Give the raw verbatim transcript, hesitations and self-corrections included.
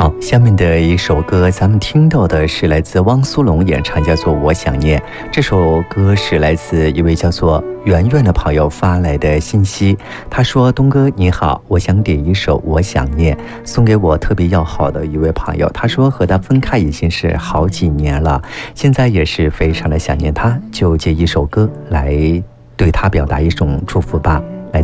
好，下面的一首歌咱们听到的是来自汪苏泷演唱，叫做《我想念》。这首歌是来自一位叫做圆圆的朋友发来的信息，他说：东哥你好，我想点一首《我想念》，送给我特别要好的一位朋友。他说和他分开已经是好几年了，现在也是非常的想念他，就借一首歌来对他表达一种祝福吧。